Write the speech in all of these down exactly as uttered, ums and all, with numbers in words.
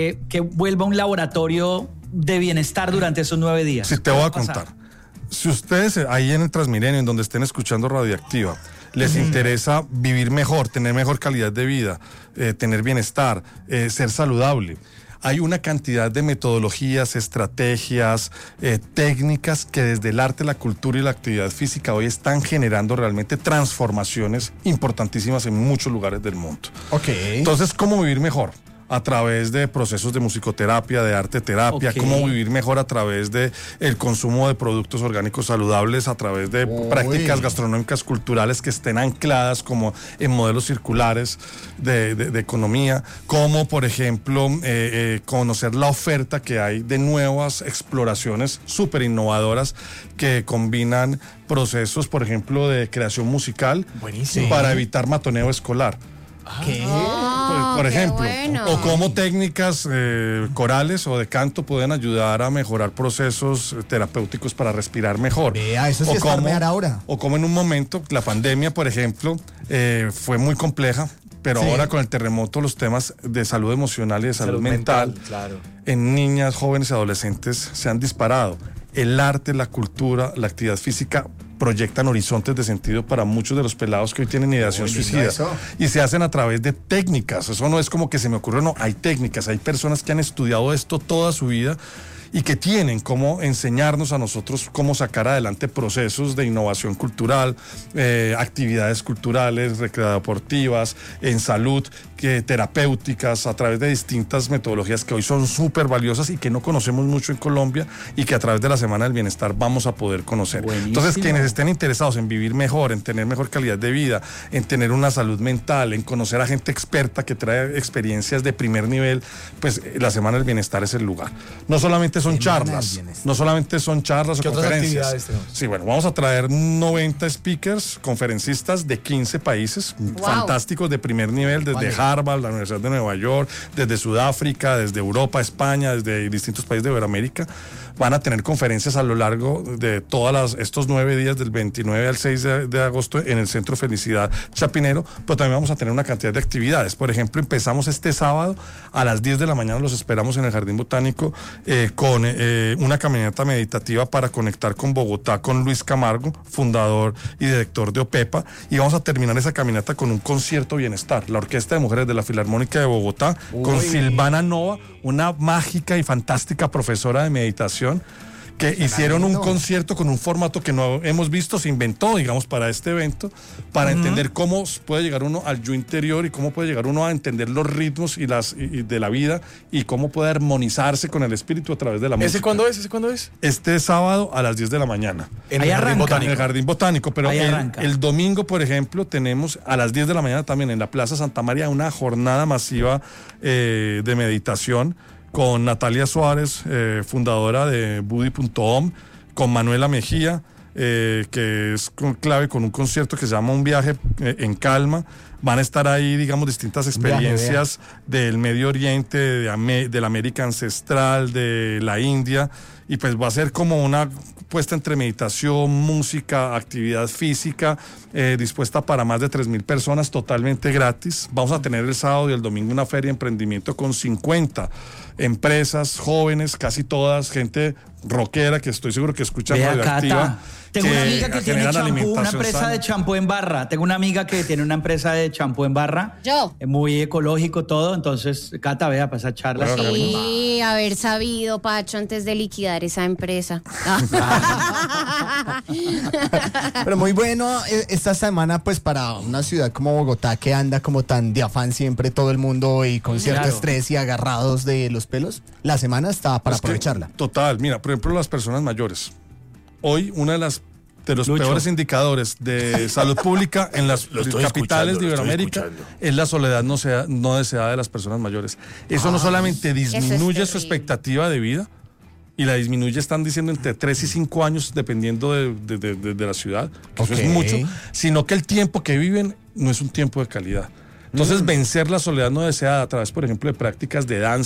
que, que vuelva un laboratorio de bienestar durante esos nueve días? Sí, te voy a contar. Si ustedes ahí en el Transmilenio, en donde estén escuchando Radioactiva, les uh-huh. interesa vivir mejor, tener mejor calidad de vida, eh, tener bienestar, eh, ser saludable, hay una cantidad de metodologías, estrategias, eh, técnicas que desde el arte, la cultura y la actividad física hoy están generando realmente transformaciones importantísimas en muchos lugares del mundo. Okay. Entonces, ¿cómo vivir mejor? A través de procesos de musicoterapia, de arte terapia, okay. Cómo vivir mejor a través de el consumo de productos orgánicos saludables, a través de Uy. prácticas gastronómicas culturales que estén ancladas como en modelos circulares de, de, de economía, como por ejemplo eh, eh, conocer la oferta que hay de nuevas exploraciones súper innovadoras que combinan procesos, por ejemplo, de creación musical. Buenísimo. Para evitar matoneo escolar. ¿Qué? Oh, por, por ejemplo, bueno. O cómo técnicas eh, corales o de canto pueden ayudar a mejorar procesos terapéuticos para respirar mejor. Vea, eso sí o es cómo, farmear ahora. O como en un momento, la pandemia, por ejemplo, eh, fue muy compleja, pero sí. Ahora con el terremoto los temas de salud emocional y de salud, salud mental, mental claro. En niñas, jóvenes y adolescentes se han disparado. El arte, la cultura, la actividad física proyectan horizontes de sentido para muchos de los pelados que hoy tienen ideación oh, suicida eso. Y se hacen a través de técnicas. Eso no es como que se me ocurrió, no, hay técnicas, hay personas que han estudiado esto toda su vida y que tienen cómo enseñarnos a nosotros cómo sacar adelante procesos de innovación cultural, eh, actividades culturales, recreativas, en salud, que, terapéuticas, a través de distintas metodologías que hoy son súper valiosas y que no conocemos mucho en Colombia y que a través de la Semana del Bienestar vamos a poder conocer. Buenísimo. Entonces, quienes estén interesados en vivir mejor, en tener mejor calidad de vida, en tener una salud mental, en conocer a gente experta que trae experiencias de primer nivel, pues la Semana del Bienestar es el lugar. No solamente son charlas, no solamente son charlas o conferencias. Sí, bueno, vamos a traer noventa speakers, conferencistas de quince países, wow. Fantásticos de primer nivel, desde vale. Harvard, la Universidad de Nueva York, desde Sudáfrica, desde Europa, España, desde distintos países de Iberoamérica. Van a tener conferencias a lo largo de todos estos nueve días, del veintinueve al seis de, de agosto, en el Centro Felicidad Chapinero, pero también vamos a tener una cantidad de actividades. Por ejemplo, empezamos este sábado a las diez de la mañana, los esperamos en el Jardín Botánico eh, con eh, una caminata meditativa para conectar con Bogotá, con Luis Camargo, fundador y director de OPEPA, y vamos a terminar esa caminata con un concierto bienestar, la Orquesta de Mujeres de la Filarmónica de Bogotá, Uy. Con Silvana Nova, una mágica y fantástica profesora de meditación, que hicieron un concierto con un formato que no hemos visto, se inventó, digamos, para este evento, para uh-huh. entender cómo puede llegar uno al yo interior y cómo puede llegar uno a entender los ritmos y las y, y de la vida y cómo puede armonizarse con el espíritu a través de la música. ¿Ese cuándo es? ¿Ese cuándo es? Este sábado a las diez de la mañana. En el Jardín Botánico. En el Jardín Botánico, pero el, el domingo, por ejemplo, tenemos a las diez de la mañana también en la Plaza Santa María una jornada masiva eh, de meditación con Natalia Suárez, eh, fundadora de Budi punto com, con Manuela Mejía, eh, que es con, clave con un concierto que se llama Un viaje eh, en calma. Van a estar ahí, digamos, distintas experiencias viaje, del Medio Oriente, de, Amé- de la América Ancestral, de la India, y pues va a ser como una puesta entre meditación, música, actividad física, eh, dispuesta para más de tres mil personas, totalmente gratis. Vamos a tener el sábado y el domingo una feria de emprendimiento con cincuenta empresas, jóvenes, casi todas, gente rockera que estoy seguro que escuchan Radioactiva. Tengo que una amiga que tiene champú, una empresa sana. de champú en barra. Tengo una amiga que tiene una empresa de champú en barra. Yo. Muy ecológico todo. Entonces, Cata, vea, para esa charla. Bueno, sí, haber sabido, Pacho, antes de liquidar esa empresa. Pero muy bueno esta semana, pues, para una ciudad como Bogotá, que anda como tan de afán siempre todo el mundo y con cierto claro. estrés y agarrados de los pelos. La semana está para es aprovecharla. Total, mira, por ejemplo, las personas mayores. Hoy, una de las de los Lucho. peores indicadores de salud pública en las capitales de Iberoamérica es la soledad no, sea, no deseada de las personas mayores. Eso ah, no solamente disminuye su expectativa de vida, y la disminuye, están diciendo, entre tres y cinco años, dependiendo de, de, de, de, de la ciudad, que okay. Eso es mucho, sino que el tiempo que viven no es un tiempo de calidad. Entonces, mm. vencer la soledad no deseada a través, por ejemplo, de prácticas de danza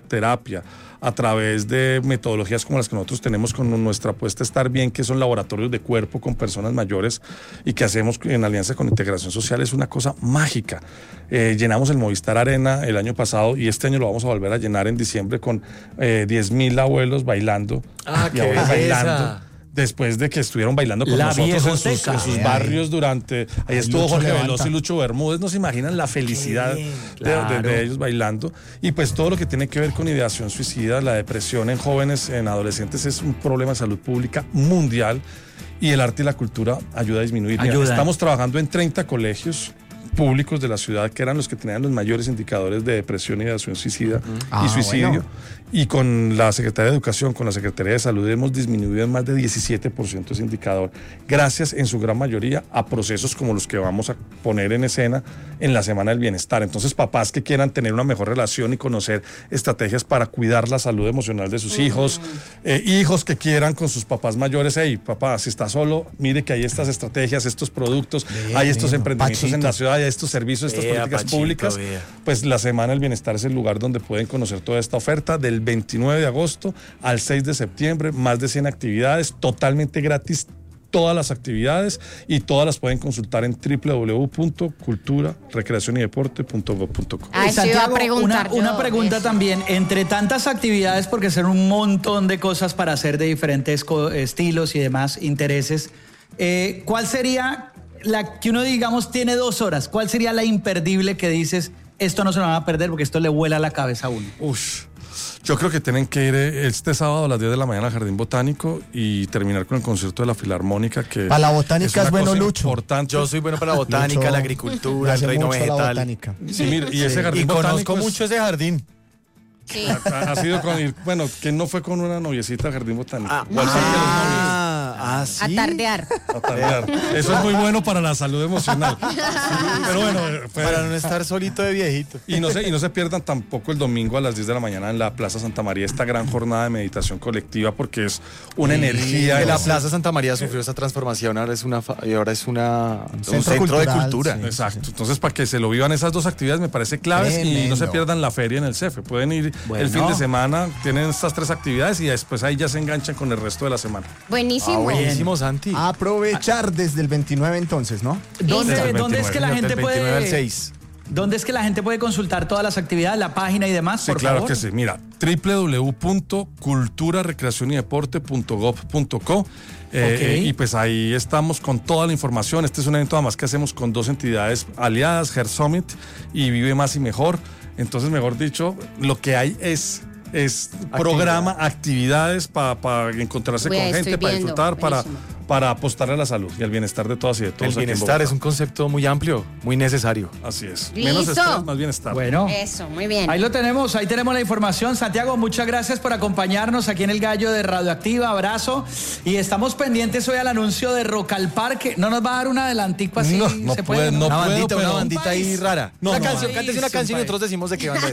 terapia, a través de metodologías como las que nosotros tenemos con nuestra apuesta Estar Bien, que son laboratorios de cuerpo con personas mayores y que hacemos en alianza con Integración Social, es una cosa mágica. Eh, llenamos el Movistar Arena el año pasado y este año lo vamos a volver a llenar en diciembre con eh, diez mil abuelos bailando. Ah, y qué abuelas belleza. bailando. Después de que estuvieron bailando con La nosotros en sus, viejoteca. en sus Ay, barrios durante... Ahí estuvo Lucho Jorge levanta. Veloso y Lucho Bermúdez. No se imaginan la felicidad bien, de, de- de claro. ellos bailando. Y pues todo lo que tiene que ver con ideación suicida, la depresión en jóvenes, en adolescentes, es un problema de salud pública mundial. Y el arte y la cultura ayuda a disminuir. Mira, Ayudan. estamos trabajando en treinta colegios públicos de la ciudad que eran los que tenían los mayores indicadores de depresión, ideación suicida Ah, y suicidio. bueno. Y con la Secretaría de Educación, con la Secretaría de Salud, hemos disminuido en más de diecisiete por ciento ese indicador, gracias en su gran mayoría a procesos como los que vamos a poner en escena en la Semana del Bienestar. Entonces, papás que quieran tener una mejor relación y conocer estrategias para cuidar la salud emocional de sus hijos, eh, hijos que quieran con sus papás mayores, hey, papá, si está solo, mire que hay estas estrategias, estos productos, hay estos bien, emprendimientos en Pachito. la ciudad, hay estos servicios, estas Vea, políticas Pachito, públicas. vea. Pues la Semana del Bienestar es el lugar donde pueden conocer toda esta oferta del veintinueve de agosto al seis de septiembre, más de cien actividades, totalmente gratis, todas las actividades, y todas las pueden consultar en w w w punto cultura recreación y deporte punto gov punto co. Ah, eso iba a Santiago, preguntar una, una yo, pregunta eso. también. Entre tantas actividades, porque son un montón de cosas para hacer de diferentes co- estilos y demás intereses, eh, ¿cuál sería la que uno, digamos, tiene dos horas? ¿Cuál sería la imperdible que dices, esto no se lo van a perder porque esto le vuela la cabeza a uno? Ush. Yo creo que tienen que ir este sábado a las diez de la mañana al Jardín Botánico y terminar con el concierto de la Filarmónica. Que Para la botánica una es bueno, cosa Lucho. importante. Yo soy bueno para la botánica, Lucho la le agricultura, el hace reino mucho a la vegetal. botánica. Sí, mire, y ese Y Jardín conozco Botánico es- mucho ese jardín. Sí. Ha, ha sido con ir, bueno, ¿quién no fue con una noviecita al Jardín Botánico? Ah, ¿Cuál fue el de los novios? ah, ah, A sí. tardear. A tardear. Eso es muy bueno para la salud emocional. Pero bueno, fue- Para no estar solito de viejito. y no se, y no se pierdan tampoco el domingo a las diez de la mañana en la Plaza Santa María esta gran jornada de meditación colectiva, porque es una energía. Que en la ese- Plaza Santa María sufrió esa transformación, ahora es una fa- y ahora es una un centro, centro de cultural, cultura. sí. Exacto. Entonces, para que se lo vivan esas dos actividades me parece claves y no Tremendo. se pierdan la feria en el C E F E. Pueden ir Bueno. el fin de semana, tienen estas tres actividades y después ahí ya se enganchan con el resto de la semana. Buenísimo. Ah, buenísimo, Santi. Aprovechar desde el veintinueve entonces, ¿no? ¿Dónde, Desde el dónde es que la veintinueve, gente Del veintinueve al puede... seis. ¿Dónde es que la gente puede consultar todas las actividades, la página y demás, Sí, por claro favor? que sí. Mira, w w w punto cultura recreación y deporte punto gov punto co. Eh, Ok. y pues ahí estamos con toda la información. Este es un evento además que hacemos con dos entidades aliadas, Hair Summit y Vive Más y Mejor. Entonces, mejor dicho, lo que hay es, es programa, actividades para encontrarse Voy a- con gente, estoy para viendo. disfrutar, para, Buenísimo. para apostar a la salud y al bienestar de todas y de todos. El aquí en bienestar Bogotá. es un concepto muy amplio, muy necesario. Así es. Listo. Menos estrés, más bienestar. Bueno. Eso, muy bien. Ahí lo tenemos, ahí tenemos la información. Santiago, muchas gracias por acompañarnos aquí en el Gallo de Radioactiva, abrazo. Y estamos pendientes hoy al anuncio de Rock al Parque. ¿No nos va a dar un adelantico así? No, no ¿Se puede, no. Una puedo, bandita, una pero- bandita ahí rara. No, una no, canción, no. cántese una País, canción y un nosotros decimos de qué banda es.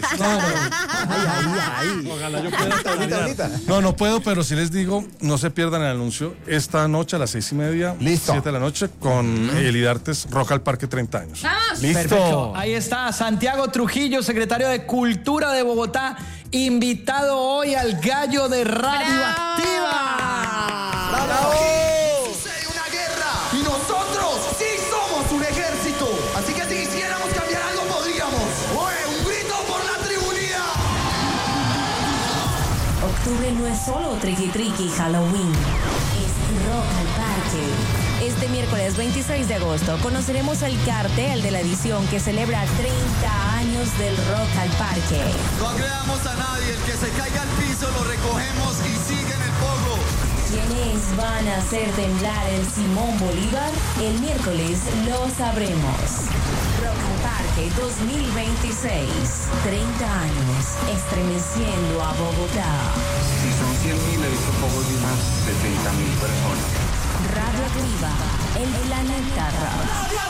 Ojalá yo pueda tararear. No, no puedo, pero sí les digo, no se pierdan el anuncio esta noche a las seis y media, Listo. siete de la noche, con Elidartes Rock al Parque treinta años. Perfecto. Ahí está Santiago Trujillo, secretario de Cultura de Bogotá, invitado hoy al Gallo de Radioactiva. Sucede una guerra y nosotros sí somos un ejército. Así que si quisiéramos cambiar algo podríamos. ¡Oye, un grito por la tribunía! Octubre no es solo triqui triqui Halloween, es Rock al Parque. Este miércoles veintiséis de agosto conoceremos el cartel de la edición que celebra treinta años del Rock al Parque. No agredamos a nadie. El que se caiga al piso lo recogemos y sigue en el pogo. ¿Quiénes van a hacer temblar el Simón Bolívar? El miércoles lo sabremos. Rock al Parque dos mil veintiséis. treinta años estremeciendo a Bogotá. Si son cien mil, he visto pocos de unas setenta mil personas. Radioactiva, el planeta rock.